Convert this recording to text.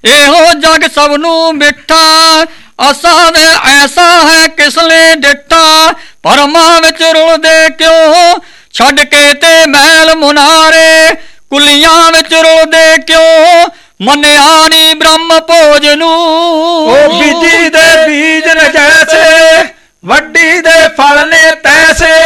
ਇਹੋ ਜਗ ਸਭ ਨੂੰ ਮਿੱਠਾ, ਅਸਾਂ ਦੇ ਐਸਾ ਹੈ ਕਿਸ ਲਈ ਡਿੱਠਾ। ਭਰਮਾਂ ਵਿੱਚ ਰੁਲਦੇ ਕਿਉਂ, ਛੱਡ ਕੇ ਤੇ ਮਹਿਲ ਮੁਨਾਰੇ। ਕੁਲੀਆਂ ਵਿੱਚ ਰੁਲਦੇ ਕਿਉਂ, ਮੰਨਿਆ ਨੀ ਬ੍ਰਹਮ ਭੋਜ ਨੂੰ। ਉਹ ਬੀਜੀ ਦੇ ਬੀਜ ਨੇ ਜੈਸੇ, ਵੱਡੀ ਦੇ ਫਲ ਨੇ ਤੈਸੇ।